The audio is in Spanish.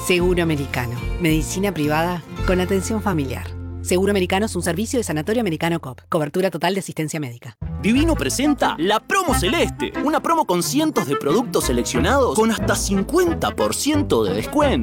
Seguro Americano. Medicina privada con atención familiar. Seguro Americano es un servicio de Sanatorio Americano COP. Cobertura total de asistencia médica. Vivino presenta la Promo Celeste. Una promo con cientos de productos seleccionados con hasta 50% de descuento.